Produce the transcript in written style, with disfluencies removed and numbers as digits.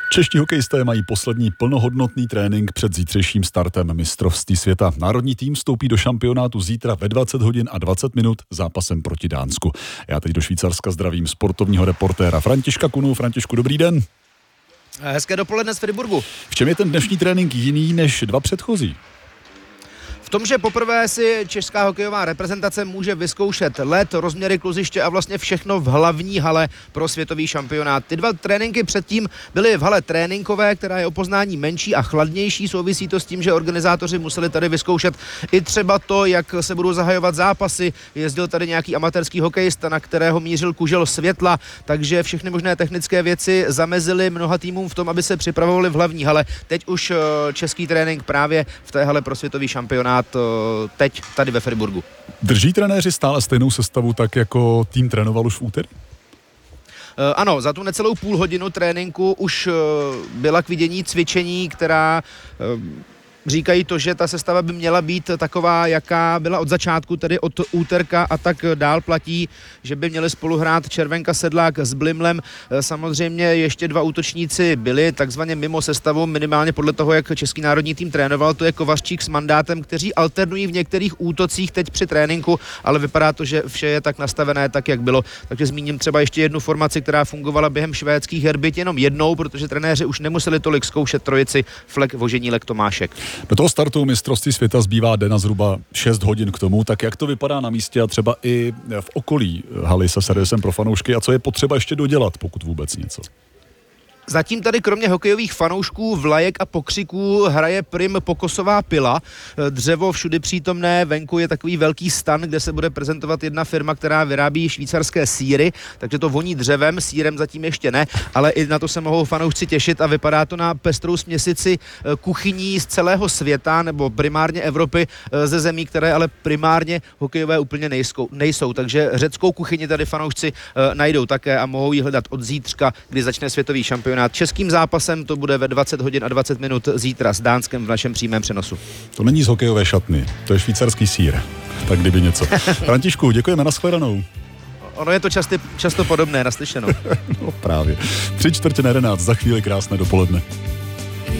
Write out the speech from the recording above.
Čeští hokejisté mají poslední plnohodnotný trénink před zítřejším startem mistrovství světa. Národní tým vstoupí do šampionátu zítra ve 20 hodin a 20 minut zápasem proti Dánsku. Já teď do Švýcarska zdravím sportovního reportéra Františka Kunu. Františku, dobrý den. Hezké dopoledne z Friburgu. V čem je ten dnešní trénink jiný než dva předchozí? V tom, že poprvé si česká hokejová reprezentace může vyzkoušet led, rozměry kluziště a vlastně všechno v hlavní hale pro světový šampionát. Ty dva tréninky předtím byly v hale tréninkové, která je o poznání menší a chladnější. Souvisí to s tím, že organizátoři museli tady vyzkoušet i třeba to, jak se budou zahajovat zápasy. Jezdil tady nějaký amatérský hokejista, na kterého mířil kužel světla, takže všechny možné technické věci zamezily mnoha týmům v tom, aby se připravovali v hlavní hale. Teď už český trénink právě v té hale pro světový šampionát teď tady ve Friburgu. Drží trenéři stále stejnou sestavu tak, jako tým trénoval už v úterý? Ano, za tu necelou půl hodinu tréninku už byla k vidění cvičení, která říkají to, že ta sestava by měla být taková, jaká byla od začátku, tedy od úterka a tak dál platí, že by měli spolu hrát Červenka Sedlák s Blimlem. Samozřejmě ještě dva útočníci byli takzvaně mimo sestavu, minimálně podle toho, jak český národní tým trénoval, to je Kovařčík s Mandátem, kteří alternují v některých útocích teď při tréninku, ale vypadá to, že vše je tak nastavené, tak jak bylo. Takže zmíním třeba ještě jednu formaci, která fungovala během švédských her, byť jenom jednou, protože trenéři už nemuseli tolik zkoušet trojici Flek, Voženílek, Tomášek. Do toho startu mistrovství světa zbývá den a zhruba 6 hodin k tomu, tak jak to vypadá na místě a třeba i v okolí haly se servisem pro fanoušky a co je potřeba ještě dodělat, pokud vůbec něco? Zatím tady kromě hokejových fanoušků, vlajek a pokřiků hraje prim pokosová pila. Dřevo všudy přítomné, venku je takový velký stan, kde se bude prezentovat jedna firma, která vyrábí švýcarské sýry, takže to voní dřevem, sýrem zatím ještě ne, ale i na to se mohou fanoušci těšit a vypadá to na pestrou směsici kuchyní z celého světa nebo primárně Evropy, ze zemí, které ale primárně hokejové úplně nejsou. Takže řeckou kuchyni tady fanoušci najdou také a mohou ji hledat od zítřka, kdy začne světový šampionát. Českým zápasem to bude ve 20 hodin a 20 minut zítra s Dánskem v našem přímém přenosu. To není z hokejové šatny, to je švýcarský sýr. Tak kdyby něco. Františku, děkujeme, nashledanou. Ono je to často podobné, naslyšenou. No právě. 3:45, za chvíli krásné dopoledne.